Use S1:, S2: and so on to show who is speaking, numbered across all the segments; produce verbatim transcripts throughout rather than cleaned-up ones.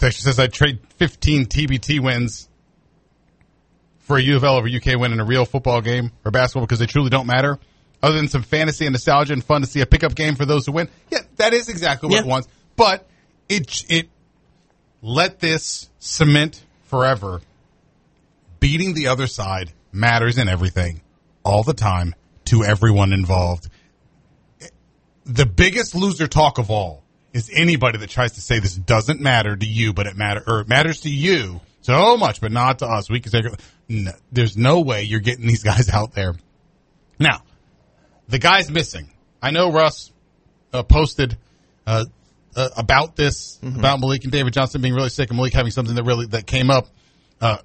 S1: text says, I'd trade fifteen T B T wins for a U of L over U K win in a real football game or basketball because they truly don't matter. Other than some fantasy and nostalgia and fun to see a pickup game for those who win. Yeah, that is exactly what
S2: yeah.
S1: it wants. But it it let this cement forever. Beating the other side matters in everything, all the time, to everyone involved. The biggest loser talk of all is anybody that tries to say this doesn't matter to you, but it matter or it matters to you so much, but not to us. We can say no, there's no way you're getting these guys out there. Now, the guy's missing. I know Russ uh, posted uh, uh, about this, mm-hmm. about Malik and David Johnson being really sick and Malik having something that really that came up. Uh,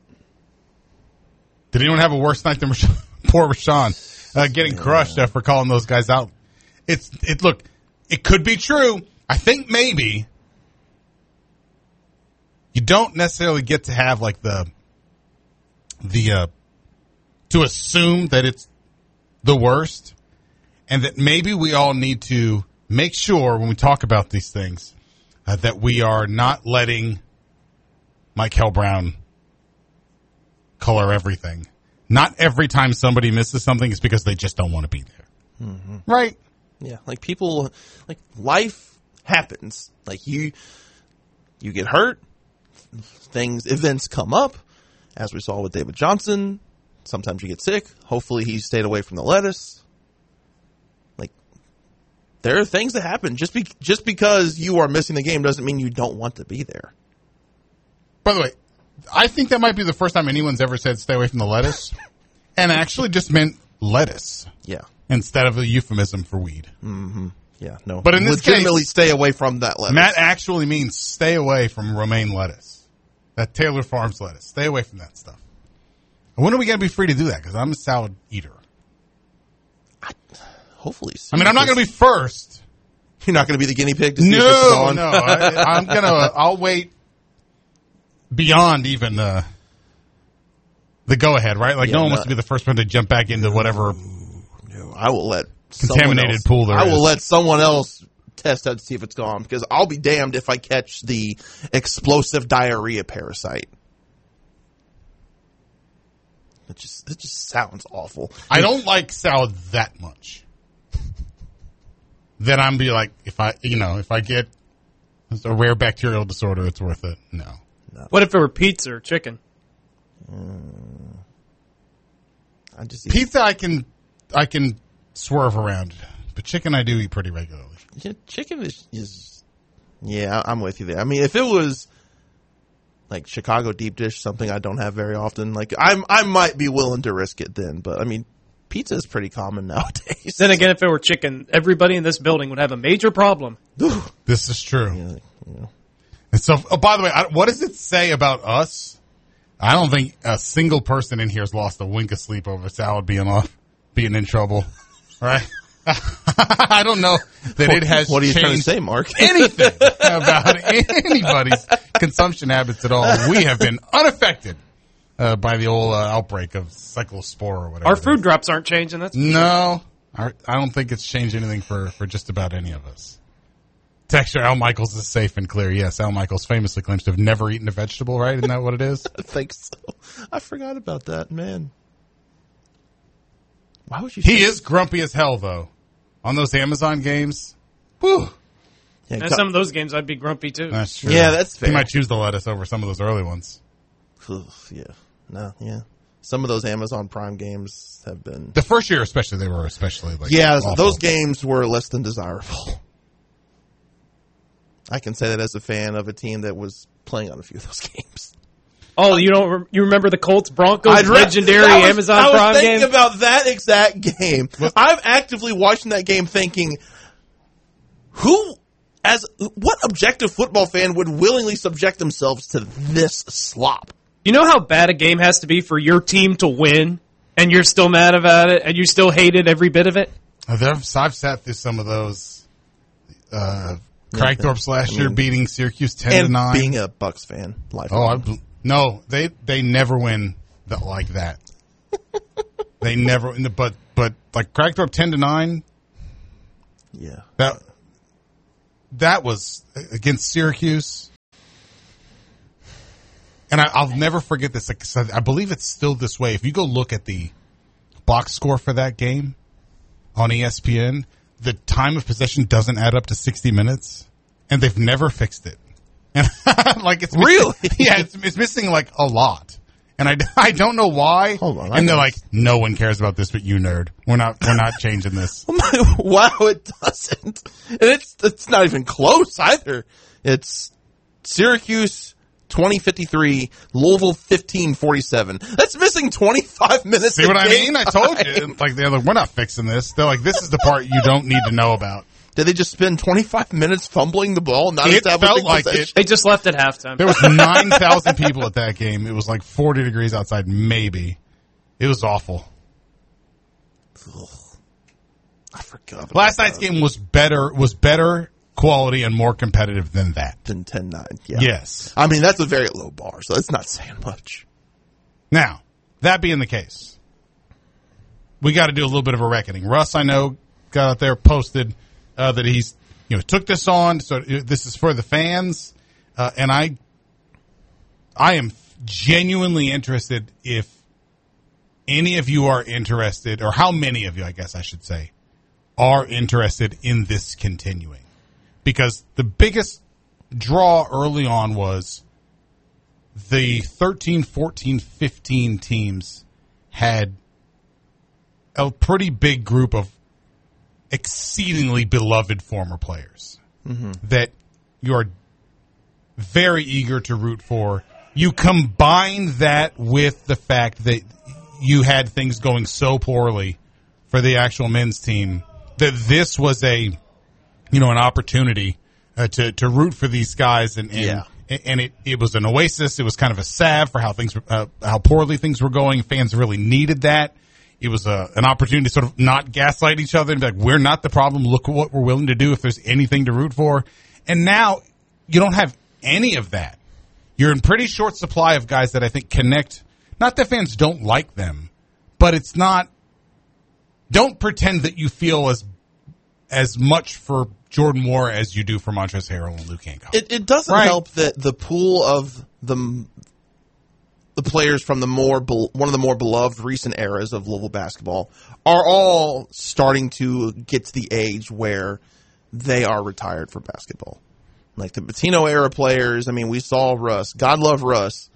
S1: did anyone have a worse night than Rashawn, poor Rashawn uh, getting yeah. crushed uh, for calling those guys out? It's it. Look, it could be true. I think maybe you don't necessarily get to have like the the uh, to assume that it's the worst, and that maybe we all need to make sure when we talk about these things uh, that we are not letting Michael Brown color everything. Not every time somebody misses something is because they just don't want to be there. Mm-hmm. Right?
S2: Yeah, like people, like life happens. Like you, you get hurt, things, events come up, as we saw with David Johnson. Sometimes you get sick. Hopefully he stayed away from the lettuce. Like, there are things that happen. Just be, just because you are missing the game doesn't mean you don't want to be there.
S1: By the way, I think that might be the first time anyone's ever said stay away from the lettuce, and actually just meant lettuce.
S2: Yeah.
S1: Instead of a euphemism for weed.
S2: Mm-hmm. Yeah, no.
S1: But in this
S2: legitimately
S1: case,
S2: stay away from that lettuce.
S1: Matt actually means stay away from romaine lettuce. That Taylor Farms lettuce. Stay away from that stuff. When are we going to be free to do that? Because I'm a salad eater.
S2: I, hopefully.
S1: I mean, I'm not going to be first.
S2: You're not going to be the guinea pig to see
S1: no,
S2: if it's gone?
S1: No, I, I'm going to, I'll wait beyond even uh, the go-ahead, right? Like, yeah, no one no. wants to be the first one to jump back into whatever
S2: no, I will let
S1: contaminated pool there
S2: I will
S1: is.
S2: let someone else test that to see if it's gone, because I'll be damned if I catch the explosive diarrhea parasite. It just it just sounds awful.
S1: I don't like salad that much. Then I'm be like, if I, you know, if I get a rare bacterial disorder, it's worth it. No.
S3: no. What if it were pizza or chicken?
S2: Mm, I just
S1: eat. Pizza, I can, I can swerve around, but chicken I do eat pretty regularly.
S2: Yeah, chicken is, is, yeah, I'm with you there. I mean, if it was like Chicago deep dish, something I don't have very often, like I'm, I might be willing to risk it then. But I mean, pizza is pretty common nowadays.
S3: Then again, if it were chicken, everybody in this building would have a major problem.
S1: This is true.
S2: Yeah, yeah.
S1: And so, oh, by the way, I, what does it say about us? I don't think a single person in here has lost a wink of sleep over salad being off, being in trouble, right? I don't know that it has
S2: What are you
S1: changed
S2: trying to say, Mark?
S1: anything about anybody's consumption habits at all. We have been unaffected uh, by the old uh, outbreak of cyclospore or whatever.
S3: Our food drops aren't changing. That's
S1: no, our, I don't think it's changed anything for, for just about any of us. Texture, Al Michaels is safe and clear. Yes, Al Michaels famously claims to have never eaten a vegetable, right? Isn't that what it is?
S2: I think so. I forgot about that, man. Why would you
S1: He is grumpy as hell, though. On those Amazon games, whew.
S3: Yeah, and some of those games, I'd be grumpy, too.
S1: That's true.
S2: Yeah, that's fair.
S1: He might choose the lettuce over some of those early ones.
S2: Yeah. No, yeah. Some of those Amazon Prime games have been...
S1: The first year especially, they were especially, like,
S2: Yeah,
S1: awful.
S2: Those games were less than desirable. I can say that as a fan of a team that was playing on a few of those games.
S3: Oh, you don't? Re- you remember the Colts Broncos
S2: re-
S3: legendary
S2: was,
S3: Amazon
S2: I was
S3: Prime
S2: thinking
S3: game?
S2: about that exact game. I'm actively watching that game, thinking, who, as what objective football fan would willingly subject themselves to this slop?
S3: You know how bad a game has to be for your team to win, and you're still mad about it, and you still hated every bit of it?
S1: I've sat through some of those. Uh, Craigthorpe's last I mean, year beating Syracuse ten
S2: and
S1: to nine.
S2: Being a Bucks fan, lifelong.
S1: Oh, I, no, they they never win the, like that. They never. But but like Craigthorpe ten to nine.
S2: Yeah.
S1: That that was against Syracuse. and I, I'll never forget this. Like, I believe it's still this way. If you go look at the box score for that game on E S P N, the time of possession doesn't add up to sixty minutes, and they've never fixed it. And like it's missing,
S2: really,
S1: yeah, it's, it's missing like a lot. And I, I don't know why.
S2: Hold on, I
S1: and they're
S2: guess.
S1: like, no one cares about this but you, nerd. We're not we're not changing this.
S2: Wow, it doesn't. And it's it's not even close either. It's Syracuse twenty fifty-three, Louisville fifteen forty-seven. That's missing twenty-five minutes.
S1: See what I
S2: game
S1: mean? I told you.
S2: time.
S1: Like they're like, we're not fixing this. They're like, this is the part you don't need to know about.
S2: Did they just spend twenty-five minutes fumbling the ball, not
S1: It
S2: establishing
S1: felt like
S2: possession?
S1: it.
S3: They just left at halftime.
S1: There was nine thousand people at that game. It was like forty degrees outside, maybe. It was awful.
S2: Ugh. I forgot. about
S1: Last
S2: that.
S1: night's game was better, was better quality and more competitive than that.
S2: Than ten nine. Yeah.
S1: Yes.
S2: I mean, that's a very low bar, so that's not saying much.
S1: Now, that being the case, we got to do a little bit of a reckoning. Russ, I know, got out there, posted uh, that he's, you know, took this on. So this is for the fans, uh, and I, I am genuinely interested if any of you are interested, or how many of you, I guess I should say, are interested in this continuing, because the biggest draw early on was the thirteen, fourteen, fifteen teams had a pretty big group of exceedingly beloved former players mm-hmm. that you are very eager to root for. You combine that with the fact that you had things going so poorly for the actual men's team that this was a, you know, an opportunity uh, to, to root for these guys. And, and,
S2: Yeah.
S1: and it, it was an oasis. It was kind of a salve for how things, uh, how poorly things were going. Fans really needed that. It was a, an opportunity to sort of not gaslight each other and be like, we're not the problem. Look at what we're willing to do if there's anything to root for. And now you don't have any of that. You're in pretty short supply of guys that I think connect. Not that fans don't like them, but it's not. Don't pretend that you feel as as much for Jordan Moore as you do for Montrezl Harrell and Luke Hancock.
S2: It, it doesn't
S1: Right.
S2: help that the pool of the the players from the more be, one of the more beloved recent eras of Louisville basketball are all starting to get to the age where they are retired for basketball. Like the Pitino era players, I mean, we saw Russ. God love Russ.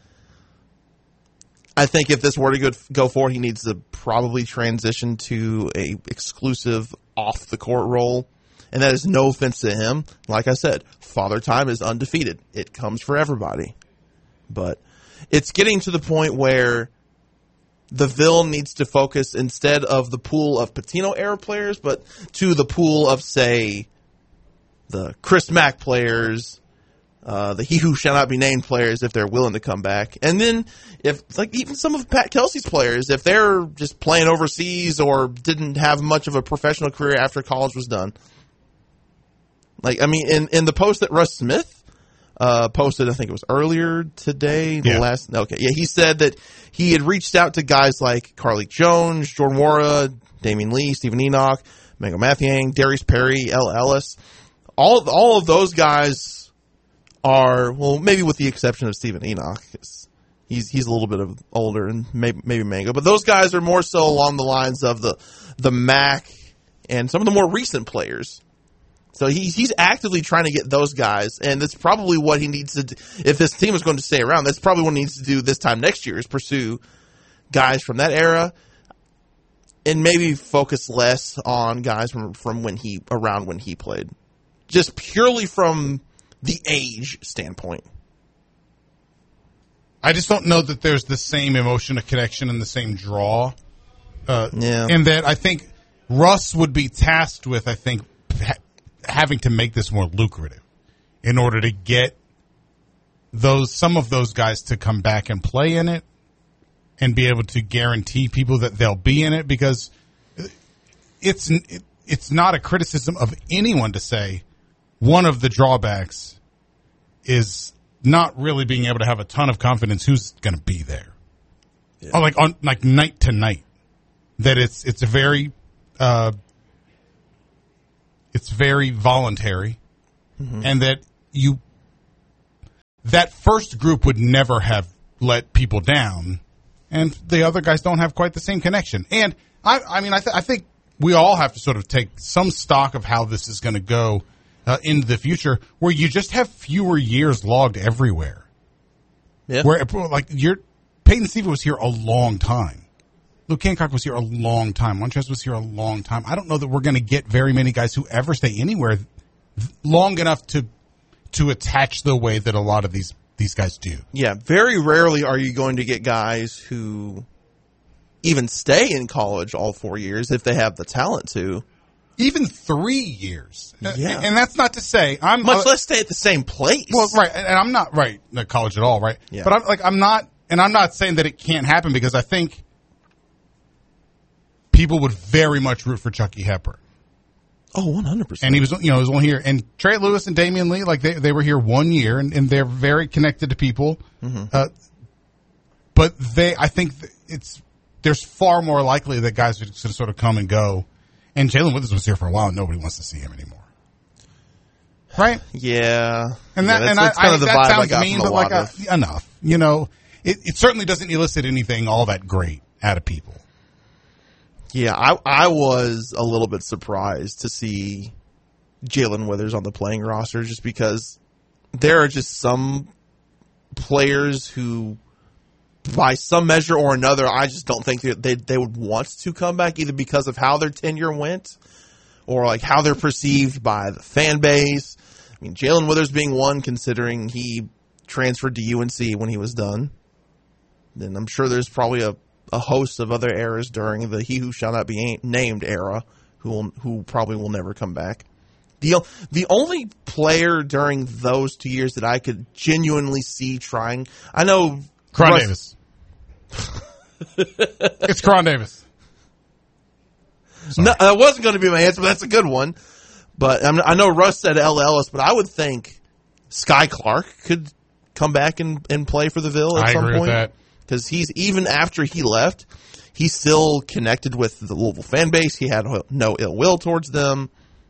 S2: I think if this were to go, go forward, he needs to probably transition to a exclusive off the court role. And that is no offense to him. Like I said, Father Time is undefeated. It comes for everybody. But it's getting to the point where the Ville needs to focus instead of the pool of Pitino era players, but to the pool of, say, the Chris Mack players, uh, the He Who Shall Not Be Named players, if they're willing to come back. And then, if like even some of Pat Kelsey's players, if they're just playing overseas or didn't have much of a professional career after college was done. Like, I mean, in, in the post that Russ Smith uh, posted, I think it was earlier today, the
S1: Yeah.
S2: last, okay, yeah, he said that he had reached out to guys like Carlik Jones, Jordan Nwora, Damian Lee, Stephen Enoch, Mango Mathiang, Darius Perry, L. Ellis. All of, all of those guys are, well, maybe with the exception of Stephen Enoch. He's he's a little bit of older, and maybe, maybe Mango. But those guys are more so along the lines of the the Mac and some of the more recent players. So he's he's actively trying to get those guys, and that's probably what he needs to do. If this team is going to stay around, that's probably what he needs to do this time next year, is pursue guys from that era and maybe focus less on guys from, from when he around when he played. Just purely from the age standpoint.
S1: I just don't know that there's the same emotion of connection and the same draw. Uh,
S2: Yeah.
S1: And that I think Russ would be tasked with, I think, ha- having to make this more lucrative in order to get those some of those guys to come back and play in it and be able to guarantee people that they'll be in it, because it's it, it's not a criticism of anyone to say one of the drawbacks is not really being able to have a ton of confidence who's going to be there. Yeah. Or like on like night to night, that it's it's a very uh, it's very voluntary, mm-hmm. and that you that first group would never have let people down, and the other guys don't have quite the same connection. And I, I mean, I, th- I think we all have to sort of take some stock of how this is going to go uh, into the future, where you just have fewer years logged everywhere.
S2: Yeah.
S1: Where like you're, Peyton Stevens was here a long time. Luke Hancock was here a long time. Montrez was here a long time. I don't know that we're going to get very many guys who ever stay anywhere long enough to to attach the way that a lot of these these guys do.
S2: Yeah, very rarely are you going to get guys who even stay in college all four years if they have the talent to.
S1: Even three years.
S2: Yeah.
S1: And that's not to say I'm
S2: Much
S1: uh,
S2: less stay at the same place.
S1: Well, right, and I'm not right at college at all, right?
S2: Yeah.
S1: But I'm like I'm not, and I'm not saying that it can't happen, because I think people would very much root for Chucky Hepburn.
S2: Oh, one hundred percent.
S1: And he was, you know, he was one here. And Trey Lewis and Damian Lee, like they, they were here one year, and, and they're very connected to people. Mm-hmm. Uh, but they, I think it's, there's far more likely that guys are just going to sort of come and go. And Jalen Withers was here for a while, and nobody wants to see him anymore. Right?
S2: Yeah.
S1: And that,
S2: yeah, that's,
S1: and
S2: that's
S1: I,
S2: kind
S1: I,
S2: of the
S1: that
S2: vibe I
S1: sounds
S2: got
S1: mean,
S2: from a
S1: but like,
S2: lot
S1: uh,
S2: of-
S1: enough. You know, it, it certainly doesn't elicit anything all that great out of people.
S2: Yeah, I I was a little bit surprised to see Jalen Withers on the playing roster, just because there are just some players who, by some measure or another, I just don't think that they they would want to come back, either because of how their tenure went or like how they're perceived by the fan base. I mean, Jalen Withers being one, considering he transferred to U N C when he was done. Then I'm sure there's probably a a host of other eras during the He Who Shall Not Be Named era who will, who probably will never come back. The the only player during those two years that I could genuinely see trying, I know
S1: Cron
S2: Russ,
S1: Davis. It's Cron Davis. Sorry.
S2: No, that wasn't going to be my answer, but that's a good one. But I'm, I know Russ said L. Ellis, but I would think Sky Clark could come back and, and play for the Ville at
S1: I
S2: some
S1: agree
S2: point.
S1: with that.
S2: Because he's, even after he left, he's still connected with the Louisville fan base. He had no ill will towards them.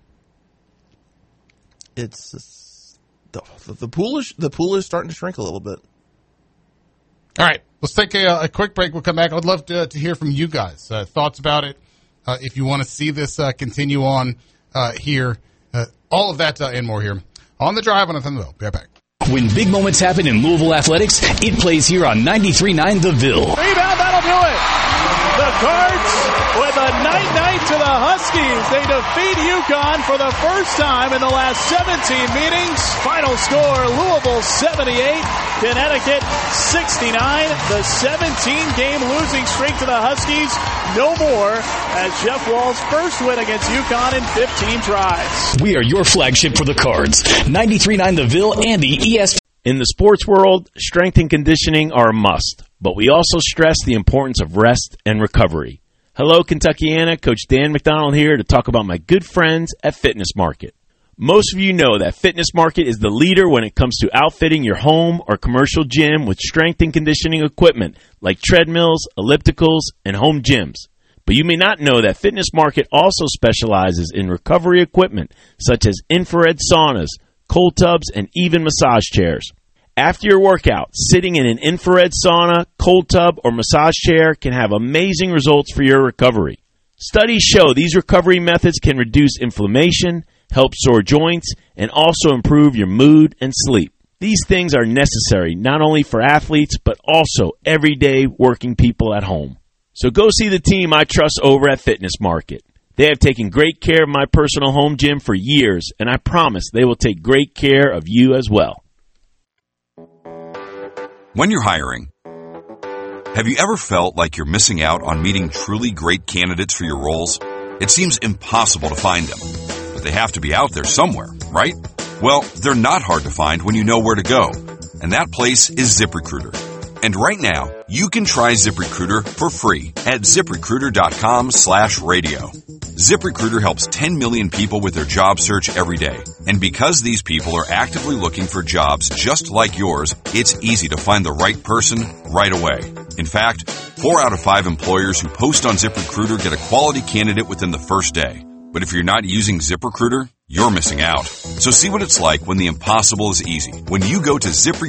S2: It's, it's the, the pool is the pool is starting to shrink a little bit.
S1: All right, let's take a, a quick break. We'll come back. I'd love to, to hear from you guys. Uh, thoughts about it. Uh, if you want to see this uh, continue on uh, here, uh, all of that uh, and more here on The Drive on the Ville. Be right back.
S4: When big moments happen in Louisville athletics, it plays here on ninety-three point nine The Ville.
S5: Rebound, that'll do it. The Cards with a night-night to the Huskies. They defeat UConn for the first time in the last seventeen meetings. Final score, Louisville seventy-eight, Connecticut sixty-nine. The seventeen-game losing streak to the Huskies, no more, as Jeff Wall's first win against UConn in fifteen tries.
S4: We are your flagship for the Cards. ninety-three point nine The Ville and the E S P N.
S6: In the sports world, strength and conditioning are a must, but we also stress the importance of rest and recovery. Hello, Kentuckiana. Coach Dan McDonald here to talk about my good friends at Fitness Market. Most of you know that Fitness Market is the leader when it comes to outfitting your home or commercial gym with strength and conditioning equipment like treadmills, ellipticals, and home gyms. But you may not know that Fitness Market also specializes in recovery equipment such as infrared saunas, cold tubs, and even massage chairs. After your workout, sitting in an infrared sauna, cold tub, or massage chair can have amazing results for your recovery. Studies show these recovery methods can reduce inflammation, help sore joints, and also improve your mood and sleep. These things are necessary not only for athletes, but also everyday working people at home. So go see the team I trust over at Fitness Market. They have taken great care of my personal home gym for years, and I promise they will take great care of you as well.
S7: When you're hiring, have you ever felt like you're missing out on meeting truly great candidates for your roles? It seems impossible to find them, but they have to be out there somewhere, right? Well, they're not hard to find when you know where to go, and that place is ZipRecruiter. And right now, you can try ZipRecruiter for free at ZipRecruiter.com slash radio. ZipRecruiter helps ten million people with their job search every day. And because these people are actively looking for jobs just like yours, it's easy to find the right person right away. In fact, four out of five employers who post on ZipRecruiter get a quality candidate within the first day. But if you're not using ZipRecruiter, you're missing out. So see what it's like when the impossible is easy. When you go to ZipRecruiter,